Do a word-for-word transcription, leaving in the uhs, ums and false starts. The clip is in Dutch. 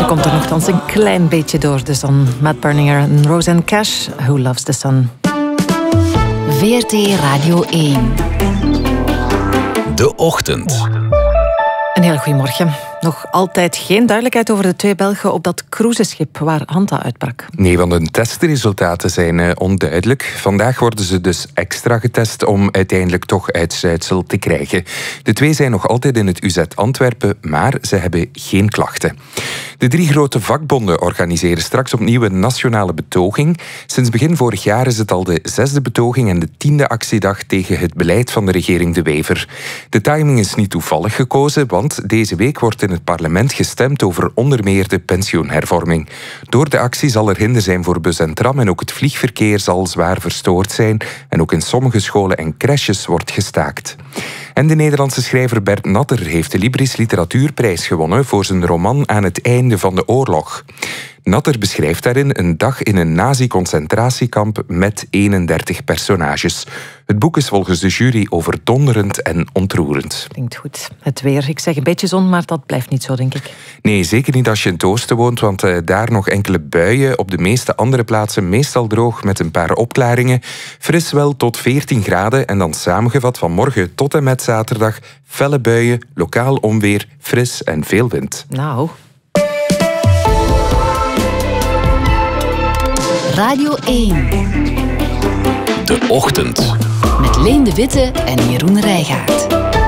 komt er nogthans een klein beetje door de zon. Matt Berninger en Rosanne Cash, Who Loves the Sun. V R T Radio één. De Ochtend. Een heel goedemorgen. Nog altijd geen duidelijkheid over de twee Belgen op dat cruiseschip waar Hanta uitbrak. Nee, want hun testresultaten zijn uh, onduidelijk. Vandaag worden ze dus extra getest om uiteindelijk toch uitsluitsel te krijgen. De twee zijn nog altijd in het U Z Antwerpen, maar ze hebben geen klachten. De drie grote vakbonden organiseren straks opnieuw een nationale betoging. Sinds begin vorig jaar is het al de zesde betoging en de tiende actiedag tegen het beleid van de regering De Wever. De timing is niet toevallig gekozen, want deze week wordt in het parlement gestemd over onder meer de pensioenhervorming. Door de actie zal er hinder zijn voor bus en tram en ook het vliegverkeer zal zwaar verstoord zijn en ook in sommige scholen en crèches wordt gestaakt. En de Nederlandse schrijver Bert Natter heeft de Libris Literatuurprijs gewonnen voor zijn roman Aan het einde van de oorlog. Natter beschrijft daarin een dag in een nazi-concentratiekamp met eenendertig personages. Het boek is volgens de jury overdonderend en ontroerend. Klinkt goed. Het weer. Ik zeg een beetje zon, maar dat blijft niet zo, denk ik. Nee, zeker niet als je in het oosten woont, want uh, daar nog enkele buien. Op de meeste andere plaatsen meestal droog met een paar opklaringen. Fris wel tot veertien graden en dan samengevat van morgen tot en met zaterdag felle buien, lokaal onweer, fris en veel wind. Nou... Radio één. De Ochtend. Met Leen de Witte en Jeroen Rijgaard.